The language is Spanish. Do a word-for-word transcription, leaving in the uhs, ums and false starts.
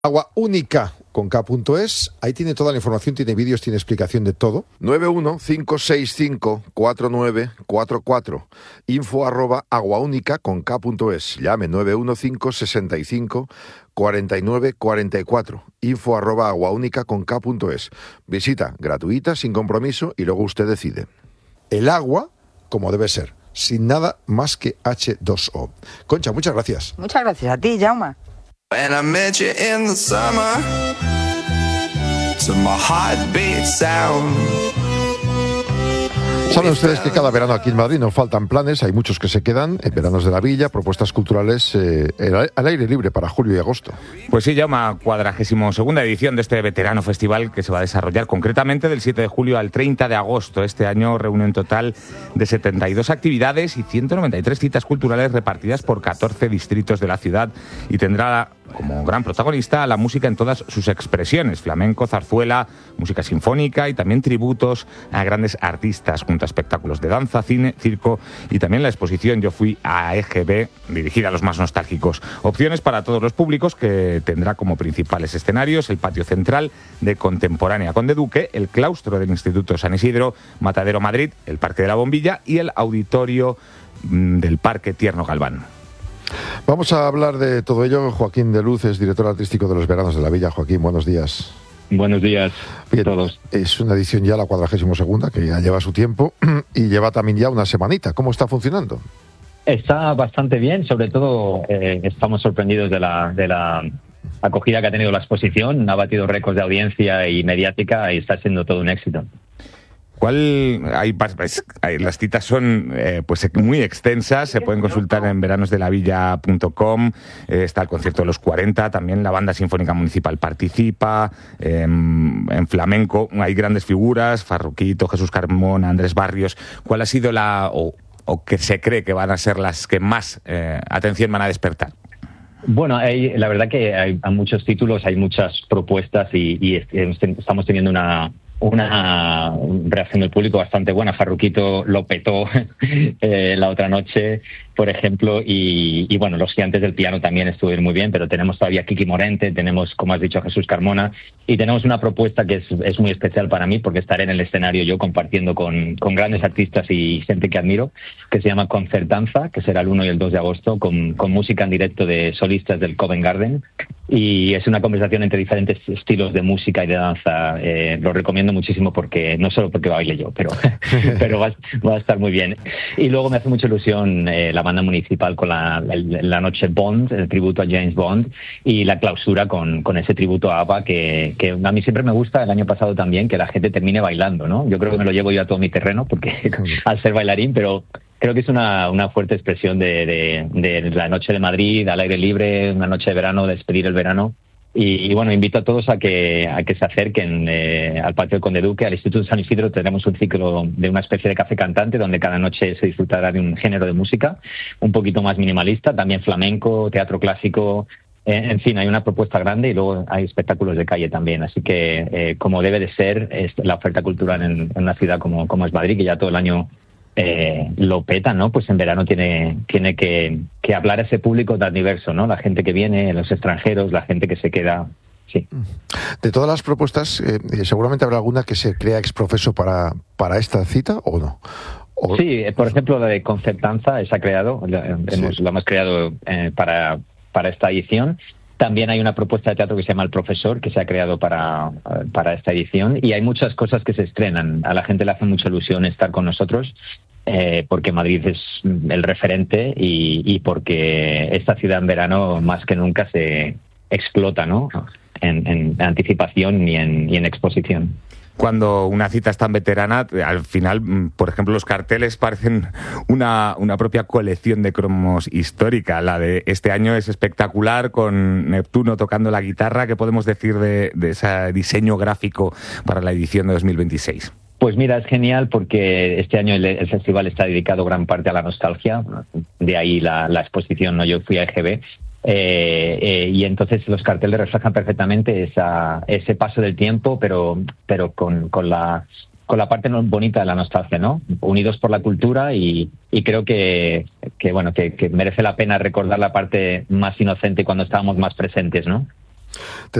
Agua única con K punto es, ahí tiene toda la información, tiene vídeos, tiene explicación de todo. nueve uno cinco seis cinco cuatro nueve cuatro cuatro, info arroba aguaúnica con K punto es, llame nueve uno cinco seis cinco cuatro nueve cuatro cuatro, info arroba aguaúnica con K punto es. Visita gratuita, sin compromiso, y luego usted decide. El agua como debe ser, sin nada más que hache dos o. Concha, muchas gracias. Muchas gracias a ti, Jaume. When I met you in the summer, to my heartbeat sound. Saben ustedes que cada verano aquí en Madrid nos faltan planes, hay muchos que se quedan, en veranos de la villa, propuestas culturales eh, al aire libre para julio y agosto. Pues sí, llama cuadragésimo segunda edición de este veterano festival que se va a desarrollar concretamente del siete de julio al treinta de agosto. Este año reúne un total de setenta y dos actividades y ciento noventa y tres citas culturales repartidas por catorce distritos de la ciudad y tendrá como gran protagonista la música en todas sus expresiones, flamenco, zarzuela, música sinfónica y también tributos a grandes artistas, junto a espectáculos de danza, cine, circo y también la exposición Yo fui a E G B, dirigida a los más nostálgicos. Opciones para todos los públicos, que tendrá como principales escenarios el patio central de Contemporánea Conde Duque, el claustro del Instituto San Isidro, Matadero Madrid, el Parque de la Bombilla y el auditorio del Parque Tierno Galván. Vamos a hablar de todo ello. Joaquín de Luz es director artístico de los Veranos de la Villa. Joaquín, buenos días. Buenos días a todos. Es una edición ya, la cuadragésima segunda, que ya lleva su tiempo y lleva también ya una semanita. ¿Cómo está funcionando? Está bastante bien, sobre todo eh, estamos sorprendidos de la, de la acogida que ha tenido la exposición. Ha batido récords de audiencia y mediática y está siendo todo un éxito. ¿Cuál? Hay, hay, las citas son eh, pues muy extensas, se pueden consultar en veranos de la villa punto com, eh, está el concierto de los cuarenta, también la Banda Sinfónica Municipal participa, eh, en flamenco hay grandes figuras, Farruquito, Jesús Carmona, Andrés Barrios. ¿Cuál ha sido la, o, o que se cree que van a ser las que más eh, atención van a despertar? Bueno, hay, la verdad que hay, hay muchos títulos, hay muchas propuestas y, y estamos teniendo una... una reacción del público bastante buena. Farruquito lo petó eh, la otra noche, por ejemplo, y, y bueno, los Gigantes del Piano también estuvieron muy bien, pero tenemos todavía Kiki Morente, tenemos, como has dicho, a Jesús Carmona, y tenemos una propuesta que es, es muy especial para mí, porque estaré en el escenario yo compartiendo con, con grandes artistas y gente que admiro, que se llama Concertanza, que será el uno y el dos de agosto, con, con música en directo de solistas del Covent Garden, y es una conversación entre diferentes estilos de música y de danza. Eh, lo recomiendo muchísimo, porque no solo porque baile yo, pero, pero va, va a estar muy bien. Y luego me hace mucha ilusión eh, la banda municipal con la, la, la noche Bond, el tributo a James Bond, y la clausura con, con ese tributo a ABBA que, que a mí siempre me gusta, el año pasado también, que la gente termine bailando, ¿no? Yo creo que me lo llevo yo a todo mi terreno, porque al ser bailarín, pero creo que es una, una fuerte expresión de, de, de la noche de Madrid, al aire libre, una noche de verano, despedir el verano. Y, y bueno, invito a todos a que a que se acerquen eh, al patio del Conde Duque, al Instituto San Isidro. Tenemos un ciclo de una especie de café cantante donde cada noche se disfrutará de un género de música un poquito más minimalista, también flamenco, teatro clásico, eh, en fin, hay una propuesta grande y luego hay espectáculos de calle también. Así que, eh, como debe de ser, es la oferta cultural en, en una ciudad como, como es Madrid, que ya todo el año Eh, lo peta, ¿no? Pues en verano tiene tiene que, que hablar a ese público tan diverso, ¿no? La gente que viene, los extranjeros, la gente que se queda. Sí. De todas las propuestas, eh, seguramente habrá alguna que se crea ex profeso para, para esta cita, ¿o no? ¿O... Sí, por ejemplo, la de Concertanza se ha creado, la, hemos, sí. la hemos creado eh, para, para esta edición. También hay una propuesta de teatro que se llama El Profesor, que se ha creado para, para esta edición, y hay muchas cosas que se estrenan. A la gente le hace mucha ilusión estar con nosotros, eh, porque Madrid es el referente y, y porque esta ciudad en verano más que nunca se explota, ¿no? En, en anticipación y en, y en exposición. Cuando una cita es tan veterana, al final, por ejemplo, los carteles parecen una, una propia colección de cromos histórica. La de este año es espectacular, con Neptuno tocando la guitarra. ¿Qué podemos decir de, de ese diseño gráfico para la edición de dos mil veintiséis? Pues mira, es genial porque este año el, el festival está dedicado gran parte a la nostalgia, de ahí la, la exposición ¿no? Yo fui a E G B. Eh, eh, y entonces los carteles reflejan perfectamente esa, ese paso del tiempo, pero pero con, con la con la parte bonita de la nostalgia, ¿no? Unidos por la cultura y, y creo que, que bueno que, que merece la pena recordar la parte más inocente cuando estábamos más presentes, ¿no? Te